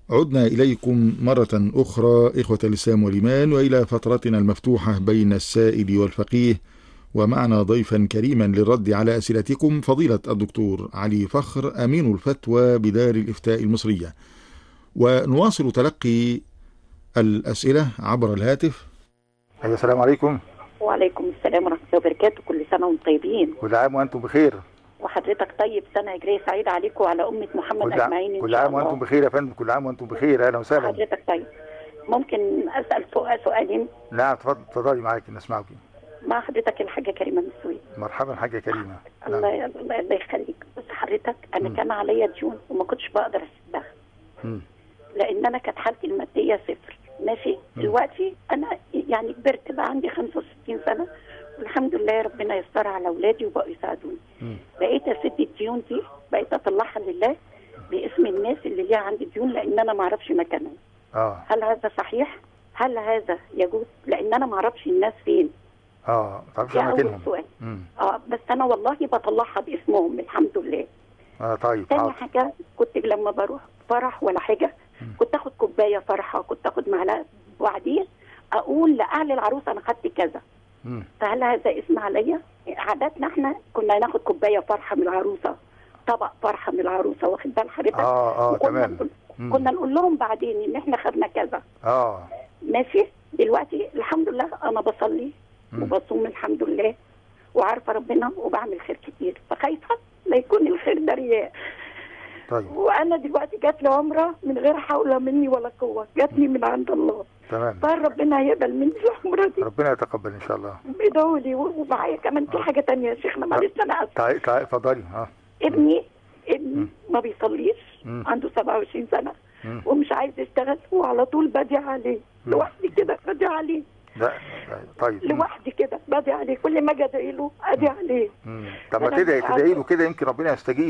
عدنا إليكم مرة أخرى إخوة الإسلام والإيمان، وإلى فترتنا المفتوحة بين السائل والفقيه، ومعنا ضيفا كريما للرد على أسئلتكم فضيلة الدكتور علي فخر أمين الفتوى بدار الإفتاء المصرية. ونواصل تلقي الأسئلة عبر الهاتف. السلام عليكم. وعليكم السلام ورحمة الله وبركاته. كل سنة وانتم طيبين. كل عام وأنتم بخير. وحضرتك طيب، سنة هجرية سعيدة عليكم وعلى أمة محمد أجمعين إن شاء الله. كل عام وأنتم بخير يا فندم، كل عام وأنتم بخير. أهلا وسهلا. حضرتك طيب، ممكن أسأل سؤالين؟ نعم تفضلي، معاك نسمعك. مع حضرتك الحاجة كريمة من السويد. مرحبا حاجة كريمة. الله يخليك. بس حضرتك أنا كان عليا ديون وما كنتش بقدر أسدها، لأن أنا كانت حالتي المادية صفر. ماشي. دلوقتي أنا يعني كبرت بقى، عندي 65 سنة والحمد لله ربنا يستر على أولادي وبقوا يساعدوني. بقيت أسد الديون دي، بقيت أطلعها لله باسم الناس اللي ليها عندي ديون، لأن أنا ما أعرفش مكانهم. هل هذا صحيح؟ هل هذا يجوز؟ لأن أنا ما أعرفش الناس فين. ما تعرفش مكانهم. سؤال. بس أنا والله بطلعها باسمهم الحمد لله. طيب. تاني حاجة، كنت لما بروح فرح ولا حاجة كنت اخد كوبايه فرحه، كنت اخد معلقه، وبعدين اقول لاهل العروسه انا خدت كذا. فهل هذا اسم عليا؟ عاداتنا احنا كنا ناخد كوبايه فرحه من العروسه، طبق فرحه من العروسه، واخد بال حضرتك؟ تمام. كنا نقول لهم بعدين ان احنا خدنا كذا. ماشي. دلوقتي الحمد لله انا بصلي وبصوم الحمد لله وعارفه ربنا وبعمل خير كتير، فخايفه لا يكون الخير ده رياء. طيب. وانا دلوقتي جات لي عمره من غير حول مني ولا قوه، جاتني من عند الله. تمام. فربنا هيقبل مني العمره دي. ربنا يتقبل ان شاء الله. بيدعوا لي. ومعايا كمان في حاجه ثانيه يا شيخنا، معلش انا اسفه. تعالي اتفضلي. ابني ما بيصليش، عنده 27 سنه ومش عايز يشتغل، وعلى طول بدعي عليه لوحدي كده، بدعي عليه. لا طيب. لوحدي كده بدعي عليه، كل ما اجي ادعي له ادعي عليه. طب ما تدعي له كده يمكن ربنا يستجيب.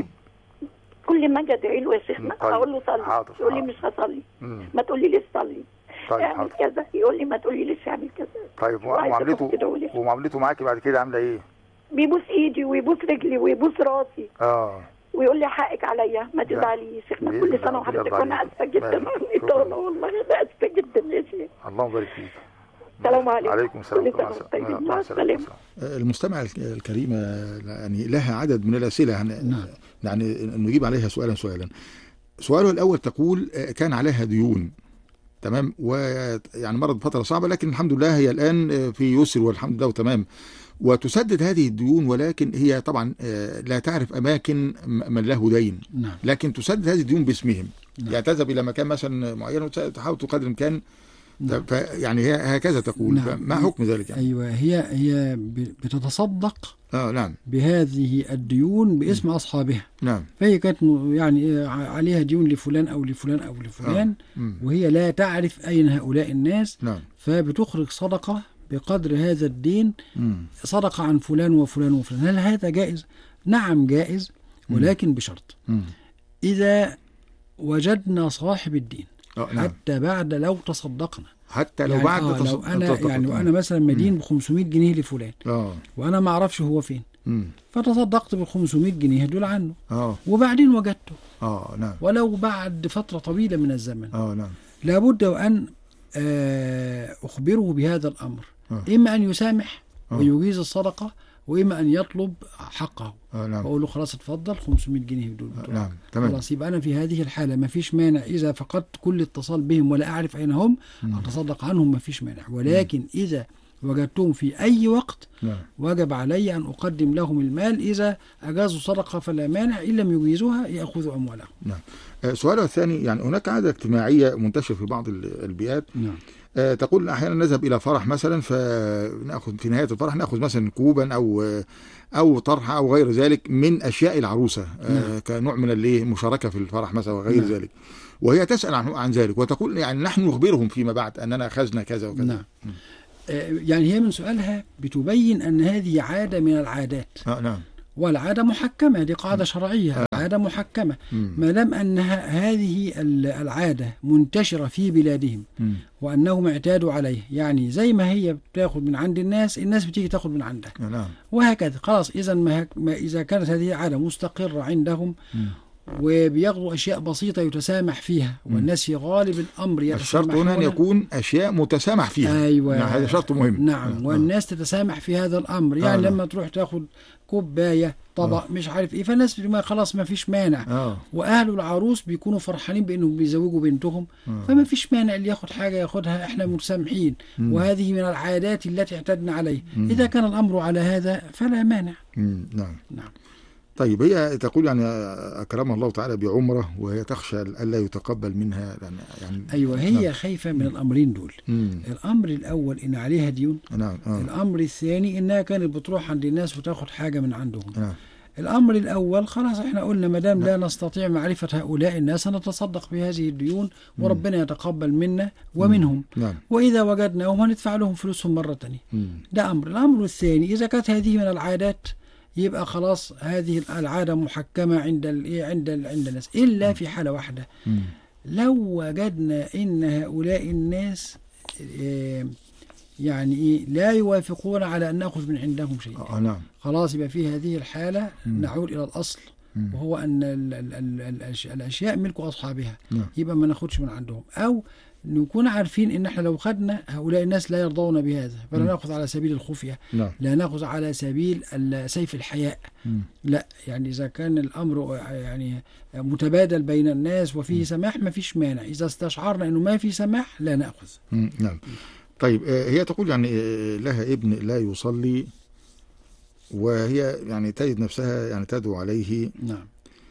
كل ما اجي ادعي له يا شيخنا اقول له صلي، يقول لي مش هصلي. ما تقولي ليش صلي. طيب اعمل كذا، يقول لي ما تقولي ليش اعمل كذا. طيب. ومعاملته معاكي بعد كده عامله ايه؟ بيبوس ايدي ويبوس رجلي ويبوس راسي. ويقول لي حقك عليا ما تزعلي يا شيخنا، كل سنه وحضرتك. وانا اسفه جدا والله انا اسفه جدا يا شيخ. الله يبارك فيك. السلام عليكم. عليكم السلام. مع السلامه. المستمعة الكريمة يعني لها عدد من الأسئلة يعني نجيب عليها سؤالا. سؤاله الأول تقول كان عليها ديون، تمام، ويعني مرت فترة صعبة، لكن الحمد لله هي الآن في يسر والحمد لله وتمام، وتسدد هذه الديون، ولكن هي طبعا لا تعرف أماكن من له دين. لكن تسدد هذه الديون باسمهم. يعني تذهب إلى مكان مثلا معين وتحاول قدر الإمكان. يعني هي هكذا تقول. ما حكم ذلك يعني؟ أيوة، هي بتتصدق نعم بهذه الديون باسم أصحابها. نعم. فهي كانت يعني عليها ديون لفلان أو لفلان أو لفلان، وهي لا تعرف أين هؤلاء الناس. نعم. فبتخرج صدقة بقدر هذا الدين، صدقة عن فلان وفلان وفلان. هل هذا جائز؟ نعم جائز، ولكن بشرط إذا وجدنا صاحب الدين. نعم. حتى بعد لو تصدقنا، حتى لو يعني بعد لو أنا مثلا مدين ب500 جنيه لفلان وأنا ما أعرفش هو فين، فتصدقت ب500 جنيه دول عنه، وبعدين وجدته، نعم، ولو بعد فترة طويلة من الزمن، نعم، لابد وأن أخبره بهذا الأمر. إما أن يسامح ويجيز الصدقة، وإما أن يطلب حقه. نعم. وأقول له خلاص اتفضل 500 جنيه دول. نعم. تمام. خلاص، يبقى أنا في هذه الحالة ما فيش مانع إذا فقدت كل اتصال بهم ولا أعرف أين هم أتصدق عنهم، ما فيش مانع. ولكن إذا وجدتهم في أي وقت وجب علي أن أقدم لهم المال. إذا أجازوا صدقة فلا مانع، إن لم يجيزوها يأخذوا أموالهم. نعم. سؤاله الثاني، يعني هناك عادة اجتماعية منتشرة في بعض البيئات. نعم. تقول أحيانا نذهب إلى فرح مثلا، فنأخذ في نهاية الفرح نأخذ مثلا كوبا أو طرحة أو غير ذلك من أشياء العروسة، كنوع من المشاركة في الفرح مثلا وغير ذلك، وهي تسأل عن ذلك وتقول يعني نحن نخبرهم فيما بعد أننا أخذنا كذا وكذا. نعم. يعني هي من سؤالها بتبين أن هذه عادة من العادات. نعم. والعادة محكمة، دي قاعدة شرعية، عادة محكمة. ما دام أن هذه العادة منتشرة في بلادهم وأنهم اعتادوا عليه، يعني زي ما هي بتاخد من عند الناس بتيجي تاخد من عندها، وهكذا. خلاص، إذا إذا كانت هذه عادة مستقرة عندهم وبياخدوا أشياء بسيطة يتسامح فيها، والناس في غالب الأمر الشرط هنا أن يكون أشياء متسامح فيها. أيوة، يعني هذا شرط مهم. نعم. والناس تتسامح في هذا الأمر، يعني لما تروح تاخد كوباية طبق مش عارف ايه، فالناس خلاص ما فيش مانع. واهل العروس بيكونوا فرحانين بانهم بيزوجوا بنتهم، فما فيش مانع اللي ياخد حاجه ياخدها، احنا متسامحين، وهذه من العادات التي اعتدنا عليها. اذا كان الامر على هذا فلا مانع. نعم. طيب هي تقول يعني اكرمها الله تعالى بعمره، وهي تخشى الا يتقبل منها يعني ايوه، هي خايفه من الامرين دول. الامر الاول ان عليها ديون. نعم. الامر الثاني انها كانت بتروح عند الناس وتاخد حاجه من عندهم. الامر الاول خلاص احنا قلنا ما دام لا نستطيع معرفه هؤلاء الناس نتصدق بهذه الديون، وربنا يتقبل منا ومنهم. واذا وجدناهم هندفع لهم فلوسهم مره ثانيه. ده امر. الامر الثاني اذا كانت هذه من العادات يبقى خلاص هذه العاده محكمه عند الناس، الا في حاله واحده. لو وجدنا ان هؤلاء الناس يعني ايه لا يوافقون على ان ناخذ من عندهم شيء، نعم، خلاص يبقى في هذه الحاله نعود الى الاصل، وهو ان الاشياء ملك اصحابها، يبقى ما ناخذش من عندهم، او نكون عارفين ان احنا لو خدنا هؤلاء الناس لا يرضون بهذا، فلا ناخذ على سبيل الخفيه، لا ناخذ على سبيل سيف الحياء، لا، يعني اذا كان الامر يعني متبادل بين الناس وفيه سماح ما فيش مانع، اذا استشعرنا انه ما في سماح لا ناخذ. نعم. طيب هي تقول يعني لها ابن لا يصلي، وهي يعني تجد نفسها يعني تدعو عليه. نعم.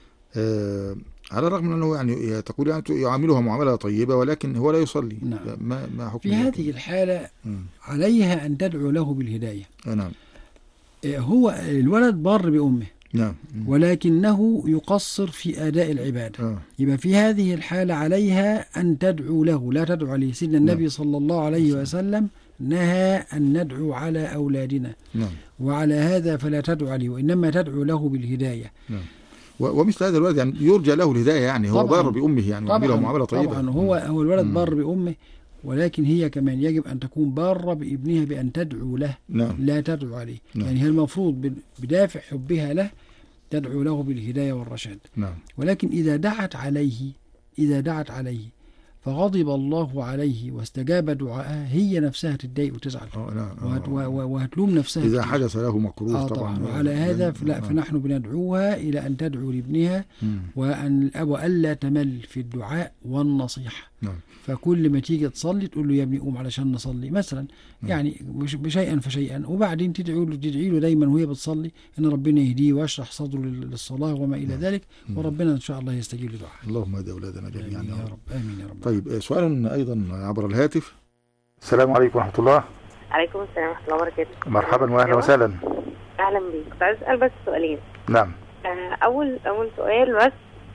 على الرغم من أنه يعني تقول يعني يعاملها معاملة طيبة، ولكن هو لا يصلي. نعم. ما حكم في هذه الحالة عليها أن تدعو له بالهداية. نعم. هو الولد بار بأمه، نعم، ولكنه يقصر في أداء العبادة. يبقى في هذه الحالة عليها أن تدعو له، لا تدعو عليه. سيدنا النبي صلى الله عليه وسلم نهى أن ندعو على أولادنا. وعلى هذا فلا تدعو عليه، وإنما تدعو له بالهداية. ومثل هذا الولد يعني يرجى له الهداية، يعني هو بار بأمه، يعني وعمله معاملة طيبة. طبعا هو الولد بار بأمه، ولكن هي كمان يجب أن تكون بارة بابنها بأن تدعو له. لا تدعو عليه. يعني هي المفروض بدافع حبها له تدعو له بالهداية والرشاد. ولكن إذا دعت عليه فغضب الله عليه واستجاب دعاءها، هي نفسها تتضايق وتزعل وهتلوم نفسها إذا حدث له مكروه. طبعا. وعلى هذا فنحن بندعوها إلى أن تدعو لابنها، وألا تمل في الدعاء والنصيحة. فكل ما تيجي تصلي تقول له يا ابني قوم علشان نصلي مثلا، يعني بشيئا فشيئا، وبعدين تدعي له دايما وهي بتصلي ان ربنا يهديه ويشرح صدره للصلاة وما إلى ذلك، وربنا إن شاء الله يستجيب لدعاء. اللهم اهد أولادنا جميعا يا رب. آمين يا رب. طيب سؤال أيضا عبر الهاتف. السلام عليكم ورحمة الله. عليكم السلام ورحمة الله وبركاته. مرحبا واهلا وسهلا. أهلا بيك. كنت عايز أسأل بس سؤالين. نعم. أول سؤال بس،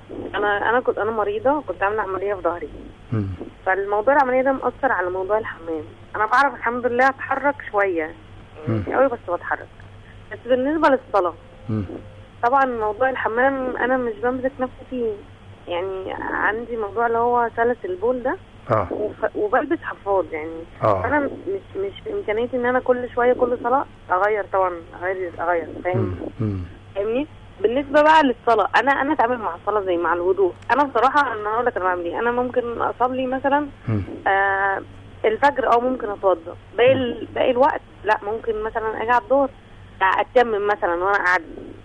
أنا مريضة، كنت عاملة عملية في ظهري. فالموضوع العملية ده مأثر على موضوع الحمام. أنا بعرف الحمد لله أتحرك شوية، مش قوي بس بتحرك. بس بالنسبة للصلاة طبعا موضوع الحمام أنا مش بمسك نفسي فيه، يعني عندي موضوع اللي هو سلس البول ده، وبلبس حفاض يعني. أنا مش في إمكانيتي إن أنا كل شوية كل صلاة أغير، طبعا أغير فاهمني؟ بالنسبه بقى للصلاه، انا اتعامل مع الصلاه زي مع الوضوء. انا بصراحه انا هقول لك انا بعمل ايه. انا ممكن اصلي مثلا الفجر، او ممكن اتوضى. باقي الوقت لا، ممكن مثلا اجي على الظهر اتيمم مثلا وانا قاعده.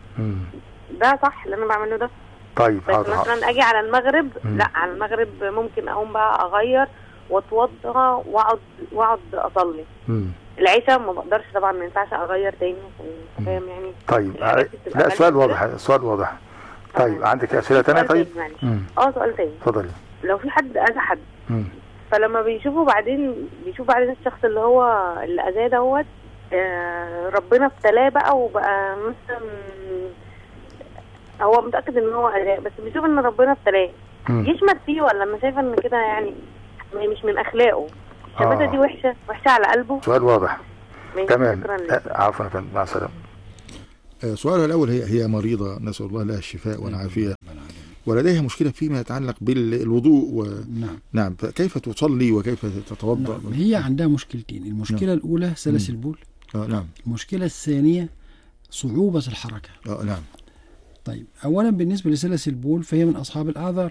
ده صح اللي انا بعمله ده؟ طيب بس مثلا اجي على المغرب، لا، على المغرب ممكن اقوم بقى اغير واتوضى واقعد اصلي. العشاء ما بقدرش طبعا، ما ينفعش اغير تاني، فاهم يعني. طيب لا، السؤال واضح. طيب عندك اسئله ثانيه؟ طيب سؤال تاني. اتفضلي. لو في حد اذى حد، فلما بيشوف بعدين الشخص اللي هو اللي اذاه دوت، ربنا ابتلاه بقى، وبقى مثلا هو متاكد ان هو اذاه، بس بيشوف ان ربنا ابتلاه، يشمت فيه؟ ولا انا شايفه ان كده يعني مش من اخلاقه؟ الشماتة دي وحشة على قلبه. سؤال واضح. تمام. عفوا يا فندم، مع السلامة. سؤالها الأول، هي مريضة، نسأل الله لها الشفاء والعافية، ولديها مشكلة فيما يتعلق بالوضوء نعم. فكيف تصلي وكيف تتوضأ؟ هي عندها مشكلتين. المشكلة الأولى سلس البول. نعم. المشكلة الثانية صعوبة الحركة. نعم. طيب أولا بالنسبة لسلس البول فهي من أصحاب الأعذار.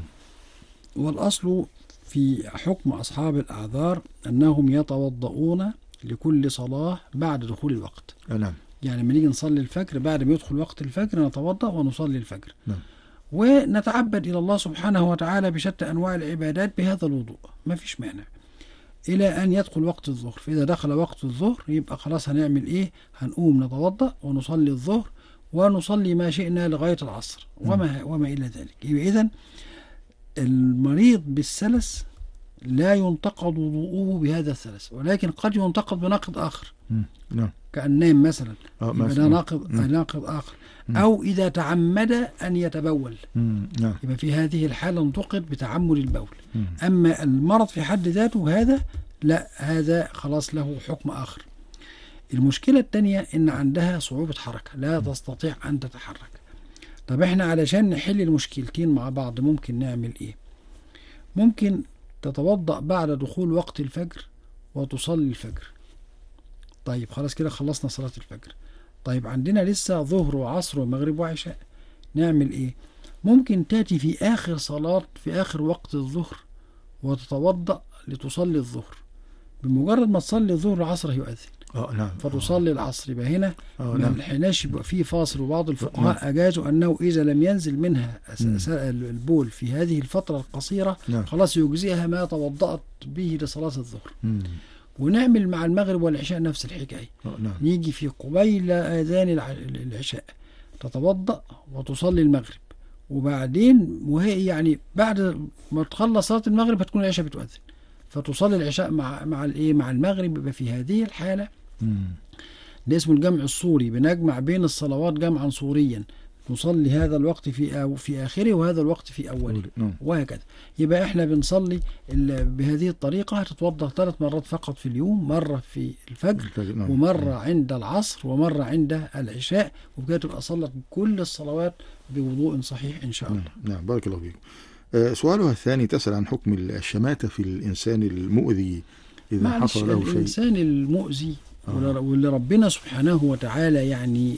والأصل في حكم أصحاب الأعذار أنهم يتوضؤون لكل صلاة بعد دخول الوقت. نعم. يعني لما نيجي نصلي الفجر بعد ما يدخل وقت الفجر نتوضأ ونصلي الفجر. نعم. ونتعبد إلى الله سبحانه وتعالى بشتى أنواع العبادات بهذا الوضوء، ما فيش مانع إلى أن يدخل وقت الظهر. فإذا دخل وقت الظهر يبقى خلاص هنعمل إيه؟ هنقوم نتوضأ ونصلي الظهر ونصلي ما شئنا لغاية العصر وما إلى ذلك. إذن المريض بالسلس لا ينتقض وضوءه بهذا السلس، ولكن قد ينتقض بناقض آخر. نعم. كأن نام مثلا مثلا. ناقض آخر. أو إذا تعمد أن يتبول نعم. يبقى في هذه الحالة انتقد بتعمد البول. أما المرض في حد ذاته هذا لا، هذا خلاص له حكم آخر. المشكلة الثانية إن عندها صعوبة حركة، لا تستطيع أن تتحرك. طب إحنا علشان نحل المشكلتين مع بعض ممكن نعمل إيه؟ ممكن تتوضأ بعد دخول وقت الفجر وتصلي الفجر. طيب خلاص كده خلصنا صلاة الفجر. طيب عندنا لسه ظهر وعصر ومغرب وعشاء، نعمل إيه؟ ممكن تأتي في آخر صلاة في آخر وقت الظهر وتتوضأ لتصلي الظهر. بمجرد ما تصلي الظهر العصر يؤذن. نعم. فتصلي العصر. يبقى هنا ما لحقناش يبقى في فاصل. وبعض الفقهاء أجازوا أنه إذا لم ينزل منها البول في هذه الفترة القصيرة خلاص يجزئها ما توضأت به لصلاة الظهر. ونعمل مع المغرب والعشاء نفس الحكاية. نيجي في قبيل آذان العشاء تتوضأ وتصلي المغرب، وبعدين وهي يعني بعد ما تخلص صلاة المغرب هتكون العشاء بتؤذن، فتصلي العشاء مع المغرب. يبقى في هذه الحالة ده اسمه الجمع الصوري، بنجمع بين الصلوات جمعا صوريا، نصلي هذا الوقت في آخره وهذا الوقت في أوله وهكذا. يبقى احنا بنصلي بهذه الطريقة. هتتوضأ 3 مرات فقط في اليوم، مرة في الفجر ومرة عند العصر ومرة عند العشاء، وبكده تبقى صلت كل الصلوات بوضوء صحيح إن شاء الله. نعم. بارك الله فيك. سؤالها الثاني تسأل عن حكم الشماتة في الإنسان المؤذي إذا حصل له شيء. الإنسان المؤذي واللي ربنا سبحانه وتعالى يعني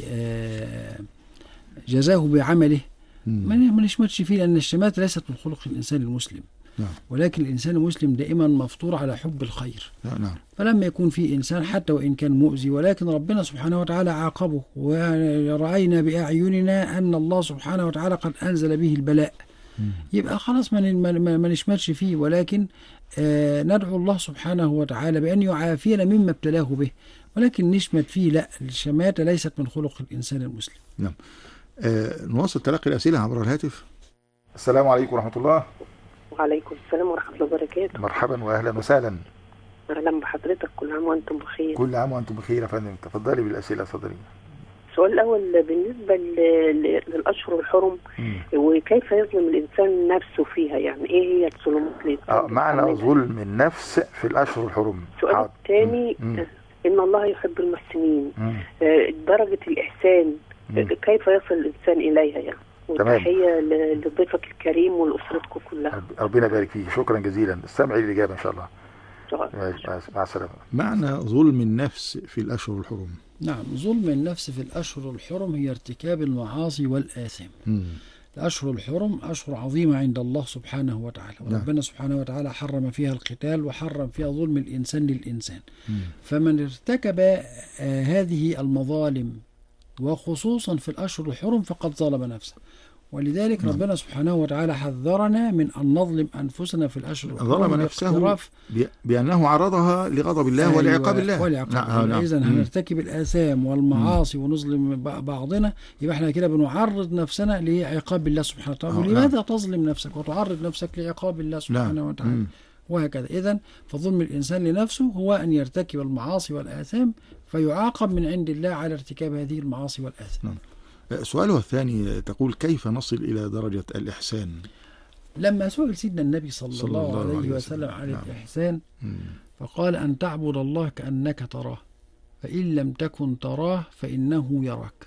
جزاه بعمله ما نشمتش فيه، لأن الشماتة ليست من خلق الإنسان المسلم. نعم. ولكن الإنسان المسلم دائما مفطور على حب الخير. نعم. فلما يكون في إنسان حتى وإن كان مؤذي ولكن ربنا سبحانه وتعالى عاقبه، ورأينا بأعيننا أن الله سبحانه وتعالى قد أنزل به البلاء، يبقى خلاص ما نشمتش فيه، ولكن ندعو الله سبحانه وتعالى بأن يعافينا مما ابتلاه به، ولكن نشمت فيه لا. الشماتة ليست من خلق الإنسان المسلم. نعم. نواصل تلقي الأسئلة عبر الهاتف. السلام عليكم ورحمة الله. وعليكم السلام ورحمة الله وبركاته. مرحبا وأهلا وسهلا. أهلا بحضرتك، كل عام وأنتم بخير. كل عام وأنتم بخير يا فندم. تفضلي بالأسئلة صدري. السؤال الأول بالنسبة للأشهر الحرم، وكيف يظلم الإنسان نفسه فيها؟ يعني إيه هي الظلمات؟ معنى ظلم النفس في الأشهر الحرم. السؤال الثاني إن الله يحب المحسنين، درجة الإحسان كيف يصل الإنسان إليها يعني؟ وتحية لضيفك الكريم ولأسرتكم كلها. ربنا يبارك فيك، شكرا جزيلا. استمعي الإجابة إن شاء الله. مع السلامة. معنى ظلم النفس في الأشهر الحرم. نعم. ظلم النفس في الأشهر الحرم هي ارتكاب المعاصي والآثام. الأشهر الحرم أشهر عظيمة عند الله سبحانه وتعالى، وربنا سبحانه وتعالى حرم فيها القتال وحرم فيها ظلم الإنسان للإنسان. فمن ارتكب هذه المظالم وخصوصا في الأشهر الحرم فقد ظلم نفسه، ولذلك ربنا سبحانه وتعالى حذرنا من أن نظلم أنفسنا في الأشهر الحرم. ظلم نفسه بأنه عرضها لغضب الله ولعقاب الله. إذا هنرتكب الآثام والمعاصي ونظلم بعضنا، يبقى احنا كده بنعرض نفسنا لعقاب الله سبحانه وتعالى. ولماذا تظلم نفسك وتعرض نفسك لعقاب الله سبحانه وتعالى؟ وهكذا. إذن فظلم الإنسان لنفسه هو أن يرتكب المعاصي والآثام فيعاقب من عند الله على ارتكاب هذه المعاصي والآثام. سؤاله الثاني تقول كيف نصل إلى درجة الإحسان؟ لما سئل سيدنا النبي صلى الله عليه وسلم عن الإحسان فقال أن تعبد الله كأنك تراه فإن لم تكن تراه فإنه يراك.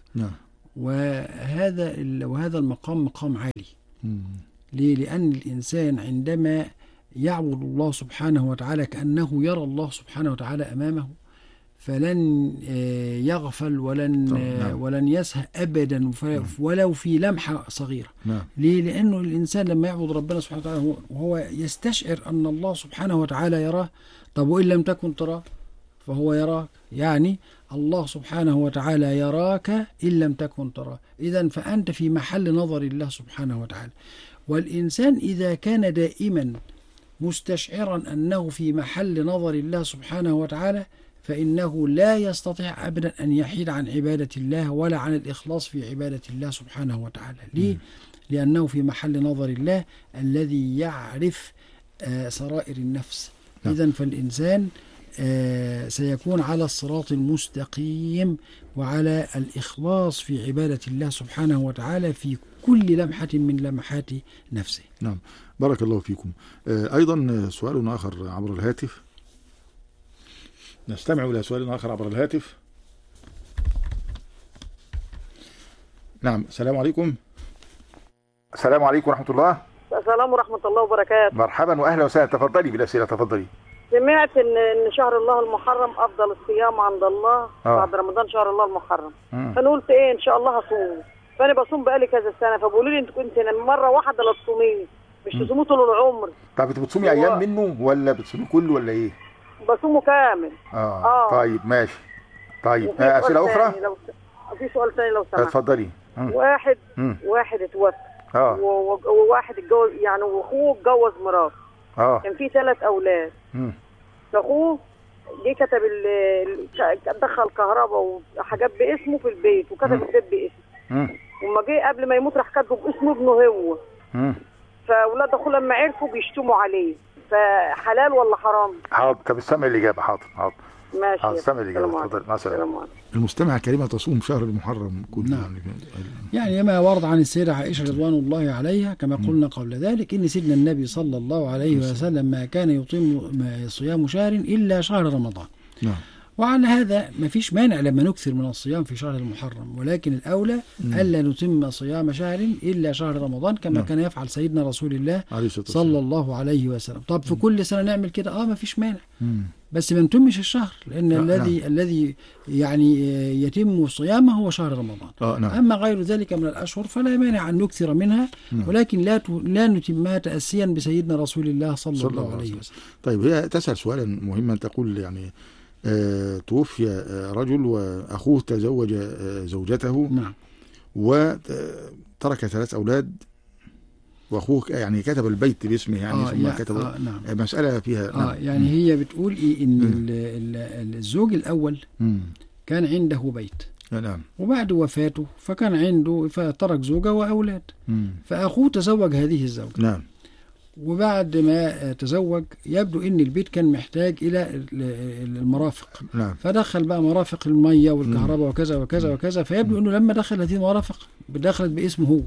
وهذا المقام مقام عالي. ليه؟ لأن الإنسان عندما يعبد الله سبحانه وتعالى كأنه يرى الله سبحانه وتعالى أمامه، فلن يغفل ولن يسهى أبدا ولو في لمحة صغيرة. ليه؟ لأنه الإنسان لما يعبد ربنا سبحانه وتعالى وهو يستشعر أن الله سبحانه وتعالى يراه. طب وإن لم تكن تراه فهو يراك، يعني الله سبحانه وتعالى يراك إن لم تكن تراه. إذن فأنت في محل نظر الله سبحانه وتعالى. والإنسان إذا كان دائما مستشعرا أنه في محل نظر الله سبحانه وتعالى فإنه لا يستطيع أبدا أن يحيد عن عبادة الله ولا عن الإخلاص في عبادة الله سبحانه وتعالى. ليه؟ لأنه في محل نظر الله الذي يعرف سرائر النفس. إذن فالإنسان سيكون على الصراط المستقيم وعلى الإخلاص في عبادة الله سبحانه وتعالى في كل لمحة من لمحات نفسه. نعم، بارك الله فيكم. أيضا سؤال آخر عبر الهاتف، نستمع إلى سؤال آخر عبر الهاتف. نعم، السلام عليكم. السلام عليكم ورحمة الله. السلام ورحمة الله وبركاته. مرحبا وأهلا وسهلا، تفضلي بالأسئلة، تفضلي. سمعت ان شهر الله المحرم افضل الصيام عند الله بعد رمضان شهر الله المحرم. فانا قلت ايه ان شاء الله هصوم، فانا بصوم بقالي كذا سنه، فبقولوا لي انت كنت مره واحده لا تصوميه مش تصوميه طول العمر. طب انت بتصومي ايام منه ولا بتصومي كله ولا ايه؟ بصومه كامل. طيب ماشي. طيب اسئله اخرى؟ في سؤال ثاني لو سمحت. اتفضلي. واحد اتوفى وواحد اتجوز، يعني واخوه اتجوز مراته. كان في 3 اولاد. فاخوه جه كتب دخل كهرباء وحاجات باسمه في البيت وكتب البيت باسمه. وما جه قبل ما يموت راح كاتبه باسمه ابنه هو. فاولاد اخوه لما عرفوا بيشتموا عليه، فحلال ولا حرام؟ حاضر. طب استمع الاجابه. حاضر ماشي. استمع الاجابه. اتفضل. مع السلامه. المستمع الكريمه تصوم شهر المحرم كله. يعني ما ورد عن السيدة عائشة رضوان الله عليها كما قلنا قبل ذلك إن سيدنا النبي صلى الله عليه وسلم ما كان يطيم صيام شهر إلا شهر رمضان. وعلى هذا ما فيش مانع لما نكثر من الصيام في شهر المحرم، ولكن الأولى ألا نتم صيام شهر إلا شهر رمضان كما كان يفعل سيدنا رسول الله صلى الله عليه وسلم. طب في كل سنة نعمل كده؟ ما فيش مانع، بس ما نتمش الشهر، لأن الذي يعني يتم صيامه هو شهر رمضان. أما غير ذلك من الأشهر فلا مانع أن نكثر منها، ولكن لا نتمها تأسيا بسيدنا رسول الله صلى الله عليه وسلم. طيب هي تسأل سؤالا مهما، تقول يعني توفي رجل وأخوه تزوج زوجته. وترك 3 أولاد، وأخوه يعني كتب البيت باسمه، يعني ثم كتب مسألة فيها. يعني هي بتقول إيه إن الزوج الأول كان عنده بيت. وبعد وفاته فكان عنده، فترك زوجة وأولاد. فأخوه تزوج هذه الزوجة. وبعد ما تزوج يبدو ان البيت كان محتاج الى المرافق. فدخل بقى مرافق المية والكهرباء وكذا وكذا وكذا. فيبدو انه لما دخل هذه المرافق دخلت باسمه هو.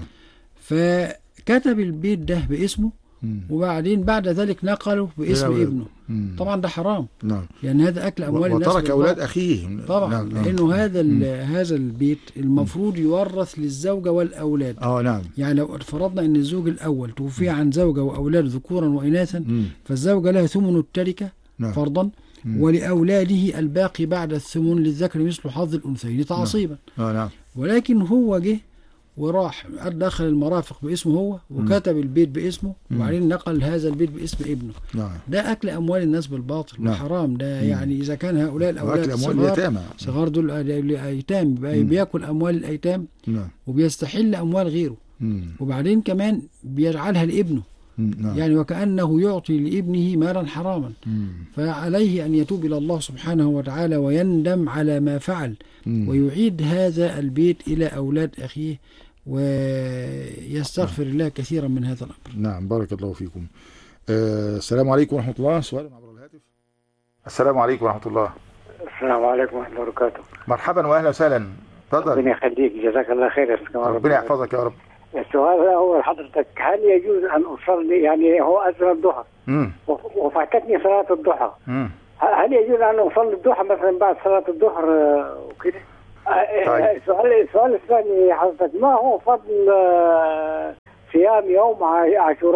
فكتب البيت ده باسمه، وبعدين بعد ذلك نقله باسم ابنه. طبعا ده حرام، لأن هذا أكل أموال الناس. وترك أولاد أخيه طبعا. لأنه هذا البيت المفروض يورث للزوجة والأولاد. يعني لو فرضنا أن الزوج الأول توفي عن زوجة وأولاد ذكورا وإناثا، فالزوجة لها ثمن التركة فرضا، ولأولاده الباقي بعد الثمن للذكر مثل حظ الأنثيين تعصيبا. ولكن هو جه وراح دخل المرافق باسمه هو وكتب البيت باسمه، وبعدين نقل هذا البيت باسم ابنه. ده أكل أموال الناس بالباطل وحرام. ده يعني إذا كان هؤلاء الأولاد صغار دول الأيتام بيأكل أموال الأيتام وبيستحل أموال غيره، وبعدين كمان بيجعلها لابنه. يعني وكأنه يعطي لابنه مالا حراما. فعليه أن يتوب إلى الله سبحانه وتعالى ويندم على ما فعل، ويعيد هذا البيت إلى أولاد أخيه ويستغفر الله كثيرا من هذا الأمر. نعم، بارك الله فيكم. السلام عليكم ورحمة الله. سؤال عبر الهاتف. السلام عليكم ورحمة الله. السلام عليكم ورحمة الله وبركاته. مرحبا وأهلا وسهلا. تفضل. ربنا يخليك، جزاك الله خير. ربنا يحفظك يا رب. السؤال هو لحضرتك، هل يجوز أن أصلي، يعني هو أذن الضحى وفاتتني صلاة الضحى، هل يجوز أن أصلي الضحى مثلا بعد صلاة الظهر وكده؟ السؤال الثاني حضرتك، ما هو فضل صيام يوم عاشوراء؟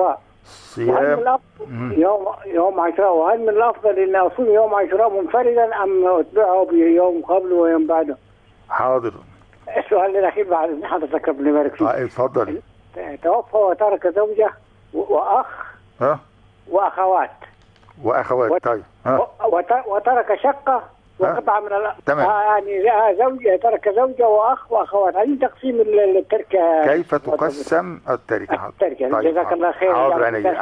صيام يوم عاشوراء. وهل من الافضل ان اصوم يوم عاشوراء منفردا ام اتبعه بيوم قبله ويوم بعده؟ حاضر. السؤال الاخير بعد اذن حضرتك ربنا يبارك فيك. اتفضل. توفى وترك زوجه واخ واخوات. طيب. وترك شقه وقطعه من تمام. يعني زوجة ترك زوجة واخ واخوات. عايزين تقسيم التركه، كيف تقسم التركه؟ طيب. جزاك الله خير. حاضر.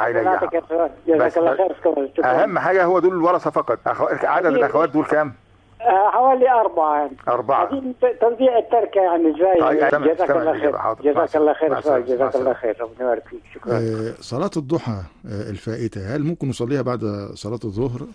جزاك الله خير. اهم حاجه هو دول الورثه فقط. عدد الاخوات دول كام؟ حوالي 4 يعني. 4. عايزين توزيع التركه يعني ازاي؟ طيب. جزاك الله خير. جزاك الله خير. جزاك الله خير. ربنا يبارك فيك. شكرا. صلاه الضحى الفائته هل ممكن نصليها بعد صلاه الظهر؟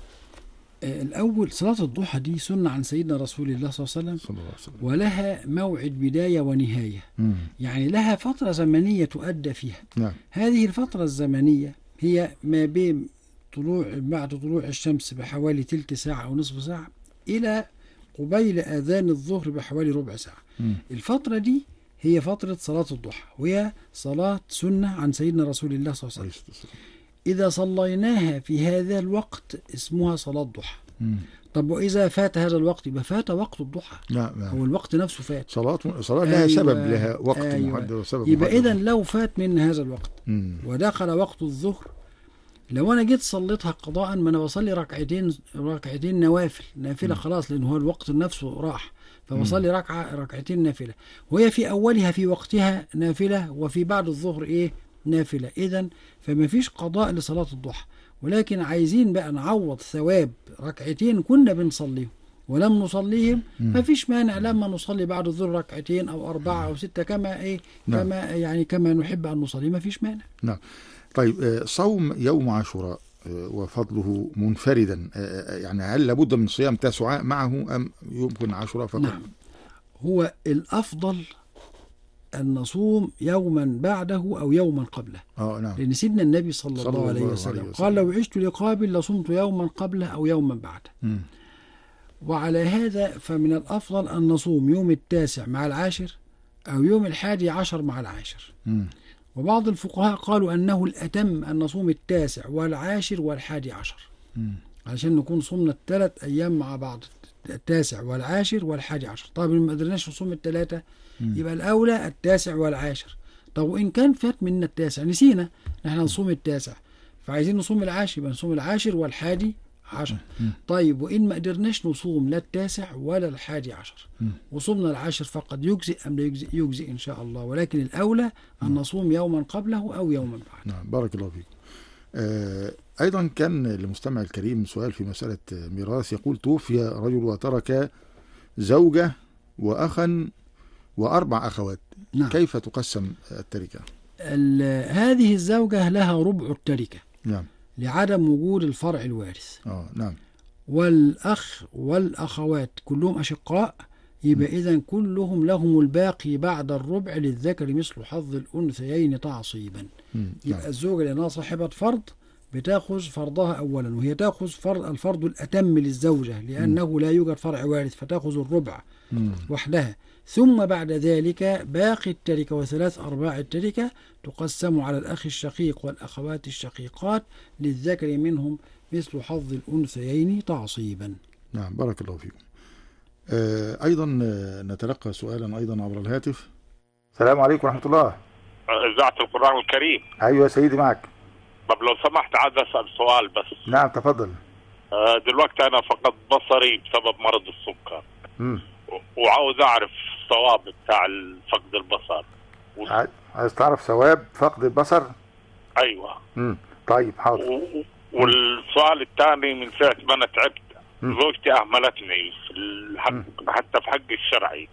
الأول صلاة الضحى دي سنة عن سيدنا رسول الله صلى الله عليه وسلم، ولها موعد بداية ونهاية. يعني لها فترة زمنية تؤدى فيها. هذه الفترة الزمنية هي ما بين بعد طلوع الشمس بحوالي تلت ساعة أو نصف ساعة إلى قبيل آذان الظهر بحوالي ربع ساعة. الفترة دي هي فترة صلاة الضحى، وهي صلاة سنة عن سيدنا رسول الله صلى الله عليه وسلم. إذا صليناها في هذا الوقت اسمها صلاة ضحى. طب وإذا فات هذا الوقت يبقى فات وقت الضحى. هو الوقت نفسه فات. صلاة لها سبب، لها وقت محدد وسبب. يبقى إذا لو فات من هذا الوقت ودخل وقت الظهر، لو أنا جيت صليتها قضاء، ما أنا بصلي ركعتين نافلة خلاص، لأن هو الوقت نفسه راح، فبصلي ركعتين نافلة، وهي في أولها في وقتها نافلة، وفي بعد الظهر نافلة. إذن فما فيش قضاء لصلاة الضحى، ولكن عايزين بقى نعوض ثواب ركعتين كنا بنصليهم ولم نصليهم. ما فيش مانع لما نصلي بعد الظهر ركعتين أو 4 أو 6 كما نحب أن نصلي، ما فيش مانع. نعم. طيب، صوم يوم عاشوراء وفضله منفردا، يعني هل لابد من صيام تاسوعاء معه أم يمكن عاشوراء فقط؟ نعم. هو الأفضل أن نصوم يوما بعده أو يوما قبله. نعم. لأن سيدنا النبي صلى الله عليه وسلم قال: لو عشت لقابل لصمت يوما قبله أو يوما بعده. وعلى هذا فمن الأفضل أن نصوم يوم 9 مع 10 أو يوم 11 مع 10. وبعض الفقهاء قالوا أنه الأتم أن نصوم 9 و10 و11، عشان نكون صمنا 3 أيام مع بعض، 9 و10 و11. طيب ما قدرناش نصوم 3 يبقى الأولى 9 و10. طب وإن كان فات منا 9 نسينا نحن نصوم 9 فعايزين نصوم 10 يبقى نصوم 10 و11. طيب وإن ما قدرناش نصوم لا 9 ولا 11 وصومنا 10 فقط، يجزئ أم لا يجزئ؟ يجزئ إن شاء الله، ولكن الأولى أن نصوم يوما قبله أو يوما بعده. نعم. بارك الله فيك. أيضا كان للمستمع الكريم سؤال في مسألة ميراث، يقول: توفي رجل وترك زوجة وأخا و4 أخوات. نعم. كيف تقسم التركة؟ هذه الزوجة لها ربع التركة. نعم. لعدم وجود الفرع الوارث. نعم. والأخ والأخوات كلهم أشقاء، يبقى إذن كلهم لهم الباقي بعد الربع، للذكر مثل حظ الأنثيين تعصيبا. يبقى الزوجة لأنها صاحبة فرض بتأخذ فرضها أولا، وهي تأخذ الفرض الأتم للزوجة لأنه لا يوجد فرع وارث، فتأخذ الربع وحدها. ثم بعد ذلك باقي التركة و3/4 التركة تقسم على الأخ الشقيق والأخوات الشقيقات، للذكر منهم مثل حظ الأنثيين تعصيبا. نعم. بارك الله فيكم. أيضا نتلقى سؤالا أيضا عبر الهاتف. السلام عليكم ورحمة الله. إذاعة القرآن الكريم. أيوة يا سيدي معك. طب لو سمحت عايز أسأل سؤال بس. نعم تفضل. دلوقتي أنا فقدت بصري بسبب مرض السكر. وعاوز أعرف الثواب بتاع فقد البصر. عايز تعرف ثواب فقد البصر؟ أيوة. طيب حاضر. والسؤال الثاني، من ساعة ما أنا تعبت زوجتي أهملتني حتى في حق الشرعي.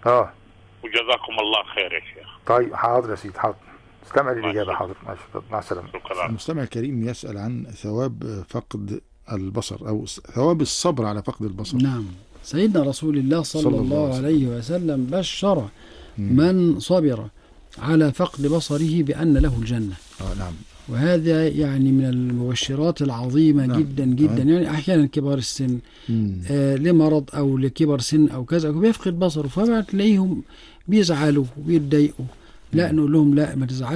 وجزاكم الله خير يا شيخ. طيب حاضر يا سيدي، حاضر. استمع للإجابة. حاضر. مع السلامة. المستمع الكريم يسأل عن ثواب فقد البصر أو ثواب الصبر على فقد البصر. نعم. سيدنا رسول الله صلى الله عليه وسلم بشر من صبر على فقد بصره بأن له الجنة. نعم. وهذا يعني من المبشرات العظيمة. نعم. جدا جدا. يعني أحيانا كبار السن لمرض أو لكبر سن أو كذا بيفقد بصره، فبتلاقيهم بيزعلوا وبيتضايقوا. لا نقول لهم لا ما تزعلوا.